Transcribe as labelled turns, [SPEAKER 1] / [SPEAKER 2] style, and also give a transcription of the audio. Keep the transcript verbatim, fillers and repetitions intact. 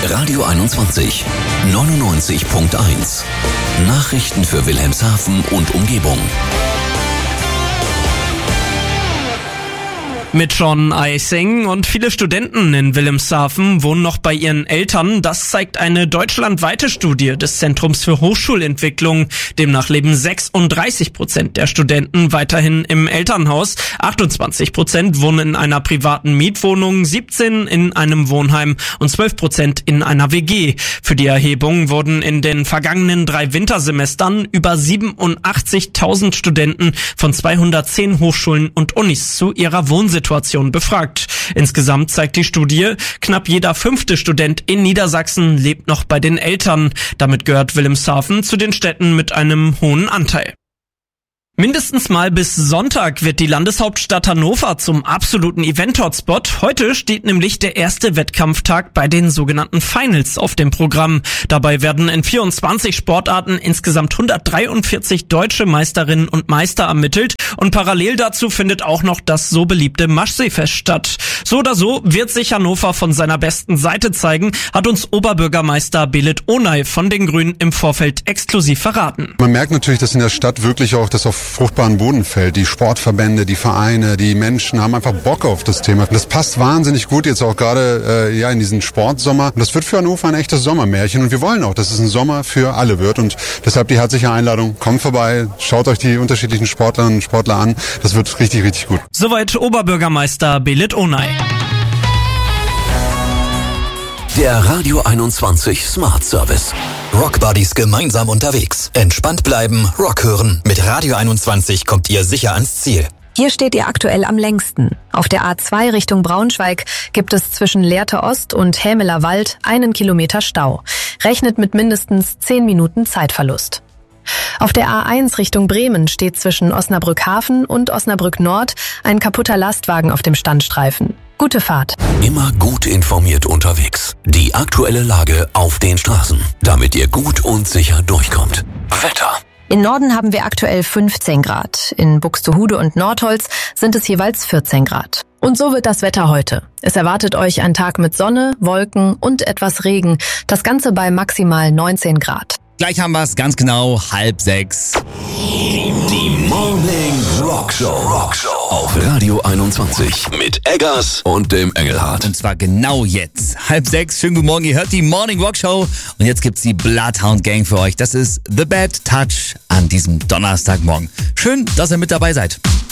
[SPEAKER 1] Radio einundzwanzig, neunundneunzig Punkt eins. Nachrichten für Wilhelmshaven und Umgebung.
[SPEAKER 2] Mit John Eising und viele Studenten in Wilhelmshaven wohnen noch bei ihren Eltern. Das zeigt eine deutschlandweite Studie des Zentrums für Hochschulentwicklung. Demnach leben sechsunddreißig Prozent der Studenten weiterhin im Elternhaus. achtundzwanzig Prozent wohnen in einer privaten Mietwohnung, siebzehn in einem Wohnheim und zwölf Prozent in einer W G. Für die Erhebung wurden in den vergangenen drei Wintersemestern über siebenundachtzigtausend Studenten von zweihundertzehn Hochschulen und Unis zu ihrer Wohnsituation befragt. Insgesamt zeigt die Studie, knapp jeder fünfte Student in Niedersachsen lebt noch bei den Eltern. Damit gehört Wilhelmshaven zu den Städten mit einem hohen Anteil. Mindestens mal bis Sonntag wird die Landeshauptstadt Hannover zum absoluten Event-Hotspot. Heute steht nämlich der erste Wettkampftag bei den sogenannten Finals auf dem Programm. Dabei werden in vierundzwanzig Sportarten insgesamt hundertdreiundvierzig deutsche Meisterinnen und Meister ermittelt und parallel dazu findet auch noch das so beliebte Maschseefest statt. So oder so wird sich Hannover von seiner besten Seite zeigen, hat uns Oberbürgermeister Belit Onay von den Grünen im Vorfeld exklusiv verraten.
[SPEAKER 3] Man merkt natürlich, dass in der Stadt wirklich auch das auf fruchtbaren Boden fällt. Die Sportverbände, die Vereine, die Menschen haben einfach Bock auf das Thema. Das passt wahnsinnig gut jetzt auch gerade äh, ja in diesen Sportsommer. Und das wird für Hannover ein echtes Sommermärchen und wir wollen auch, dass es ein Sommer für alle wird und deshalb die herzliche Einladung. Kommt vorbei, schaut euch die unterschiedlichen Sportlerinnen und Sportler an. Das wird richtig, richtig gut.
[SPEAKER 2] Soweit Oberbürgermeister Belit Onay.
[SPEAKER 1] Der Radio einundzwanzig Smart Service.
[SPEAKER 4] Rock Buddies gemeinsam unterwegs. Entspannt bleiben, Rock hören. Mit Radio einundzwanzig kommt ihr sicher ans Ziel.
[SPEAKER 5] Hier steht ihr aktuell am längsten. Auf der A zwei Richtung Braunschweig gibt es zwischen Lehrte Ost und Hämeler Wald einen Kilometer Stau. Rechnet mit mindestens zehn Minuten Zeitverlust. Auf der A eins Richtung Bremen steht zwischen Osnabrück Hafen und Osnabrück Nord ein kaputter Lastwagen auf dem Standstreifen. Gute Fahrt.
[SPEAKER 1] Immer gut informiert unterwegs. Die aktuelle Lage auf den Straßen, damit ihr gut und sicher durchkommt. Wetter.
[SPEAKER 5] In Norden haben wir aktuell fünfzehn Grad. In Buxtehude und Nordholz sind es jeweils vierzehn Grad. Und so wird das Wetter heute. Es erwartet euch ein Tag mit Sonne, Wolken und etwas Regen. Das Ganze bei maximal neunzehn Grad.
[SPEAKER 6] Gleich haben wir es ganz genau, halb sechs.
[SPEAKER 1] Die Morning Rock Show. Rock Show auf Radio einundzwanzig mit Eggers und dem Engelhardt.
[SPEAKER 6] Und zwar genau jetzt, halb sechs. Schönen guten Morgen, ihr hört die Morning Rock Show. Und jetzt gibt's die Bloodhound Gang für euch. Das ist The Bad Touch an diesem Donnerstagmorgen. Schön, dass ihr mit dabei seid.